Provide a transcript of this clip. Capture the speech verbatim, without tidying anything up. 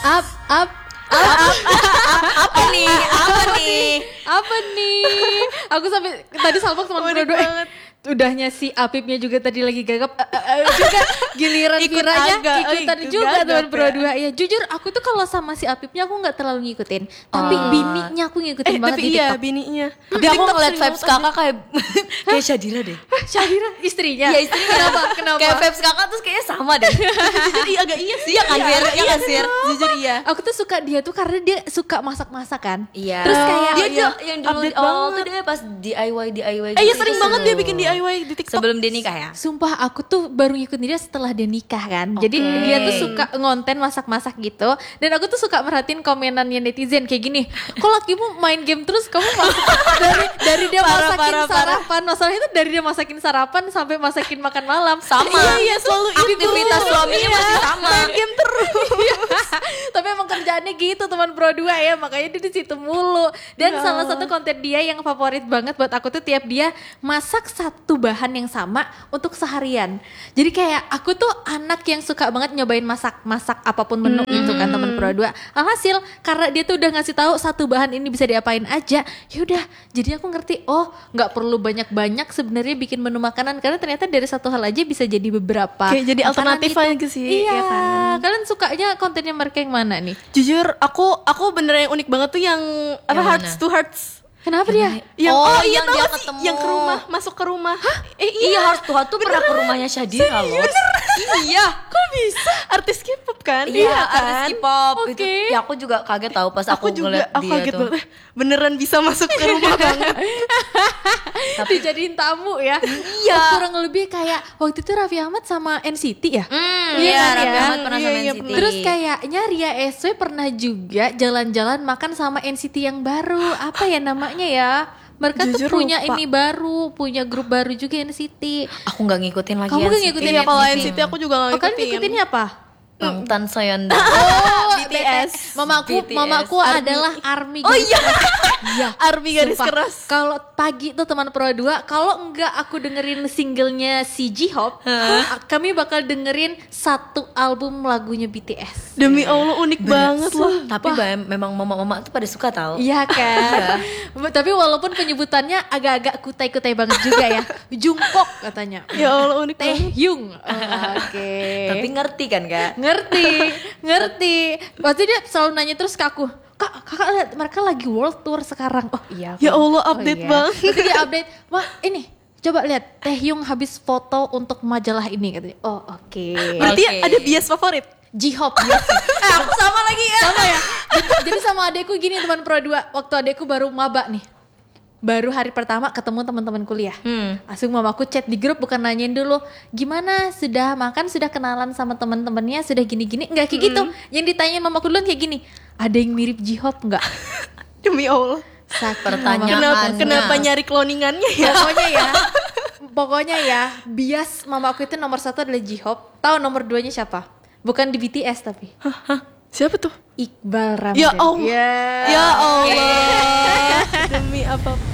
Up, up, Up, up, up, apa nih? Apa nih? apa nih? Aku sampai tadi salpok teman Unik berdua. banget. Udahnya si Apipnya juga tadi lagi gagap uh, uh, uh, juga giliran Ikut Viranya agak, ikutan ikut juga gagap teman ya. berdua. Ya jujur aku tuh kalau sama si Apipnya aku nggak terlalu ngikutin, tapi Oh. bininya aku ngikutin Eh banget tapi di iya TikTok. bininya. Tapi aku TikTok ngeliat sering vibes banget kakak kayak kayak Shadira deh. Syahira istrinya. Iya istrinya. Kenapa? Kenapa? Kayak vibes kakak tuh kayaknya sama deh. Jujur iya agak iya sih. Iya kan, Fir? Iya kan, Fir? Jujur iya. Aku tuh suka dia tuh karena dia suka masak-masak kan. Iya. Terus kayak dia iya, tuh yang dulu update oh banget. tuh dia pas D I Y D I Y. Eh iya gitu, sering itu banget dia seru. bikin D I Y di TikTok. Sebelum dia nikah ya. Sumpah aku tuh baru ngikutin dia setelah dia nikah kan. Jadi Oke. dia tuh suka ngonten masak-masak gitu. Dan aku tuh suka merhatiin komenannya netizen kayak gini. Kok lakimu main game terus kamu masak dari dari dia Parah, masakin parah, parah. sarapan. Masalahnya itu dari dia masakin sarapan sampai masakin makan malam. Sama. Iya iya selalu itu. Aktivitas suaminya Iya, masih sama. Main game terus. Tapi emang kerjaannya gitu teman Pro dua ya, makanya dia di situ mulu. Dan Ya. salah satu konten dia yang favorit banget buat aku tuh tiap dia masak satu bahan yang sama untuk seharian. Jadi kayak aku tuh anak yang suka banget nyobain masak-masak apapun menu itu kan teman Pro dua. Alhasil karena dia tuh udah ngasih tahu satu bahan ini bisa diapain aja. Yaudah, jadi aku ngerti oh nggak perlu banyak-banyak sebenarnya bikin menu makanan karena ternyata dari satu hal aja bisa jadi beberapa. Kayak jadi makanan alternatif gitu. aja sih, Iya, ya kan? kalian sukanya kontennya mereka yang mana nih? Jujur aku aku bener yang unik banget tuh yang apa Yang hearts mana? to hearts. Kenapa dia? Yang Oh, oh, iya yang tau dia gak sih? ketemu. Yang ke rumah, masuk ke rumah. Eh Iya, harus Tuhan tuh pernah ke rumahnya Shadira loh. Iya. Kok bisa? Artis K-pop kan? Iya, kan? artis K-pop Oke. itu. Ya aku juga kaget tahu pas aku, Aku juga ngeliat aku dia kaget tuh. banget. Eh, beneran bisa masuk ke rumah banget. Tapi dijadiin tamu ya. Iya. Oh, kurang lebih kayak waktu itu Raffi Ahmad sama N C T ya. Hmm, Iya iya, kan Raffi ya? Ahmad pernah Iya, sama iya, N C T. Terus kayaknya Ria S W pernah juga jalan-jalan makan sama N C T yang baru. Apa ya namanya ya? Mereka Jujur tuh punya lupa. ini baru, punya grup baru juga N C T. aku nggak ngikutin lagi Kamu N C T. nggak ngikutin Iya N C T? kalau N C T aku juga gak Oh, kalian ngikutin. ngikutinnya apa? Bangtan Soyeonda. Oh, B T S. Mamaku, B T S. mamaku Army. adalah ARMY. Oh garis iya. Iya. Army garis Sumpah, keras. Kalau pagi tuh teman Pro dua, kalau enggak aku dengerin singlenya si J-Hope, kami bakal dengerin satu album lagunya B T S. Demi Allah unik banget loh. Tapi ba- memang mama-mama tuh pada suka tahu. Iya kan? Tapi walaupun penyebutannya agak-agak kutai-kutai banget juga ya. Jungkook katanya. Ya Allah unik banget. Taehyung. Oh, Oke. Tapi ngerti kan Kak? Ngerti, ngerti. Pasti dia selalu nanya terus ke aku, Kak, kakak lihat mereka lagi world tour sekarang. Oh iya. Ya Bang. Allah, Oh, update iya. banget. Terus dia update, wah ini coba lihat Taehyung habis foto untuk majalah ini katanya. Oh oke. Berarti Oke. ada bias favorit. J-Hope biasa. Eh, aku sama lagi ya. Sama ya. Jadi, jadi sama adekku gini teman Pro dua, waktu adekku baru maba nih. Baru hari pertama ketemu teman-teman kuliah. Hmm. Langsung mamaku chat di grup, bukan nanyain dulu gimana, sudah makan, sudah kenalan sama teman-temannya, sudah gini-gini, enggak kayak gitu. Yang ditanyain mamaku duluan kayak gini, ada yang mirip J-Hope enggak? Demi Allah. Saking Pertanyaan. mamaku- Kenapa, Nyamannya. kenapa nyari cloningannya ya? Pokoknya ya, pokoknya ya, bias mamaku itu nomor satu adalah J-Hope. Tahu nomor duanya siapa? Bukan di B T S tapi Hah? Siapa tuh? Iqbal Ramdan. Ya Allah. Ya. Ya Allah. Demi apa?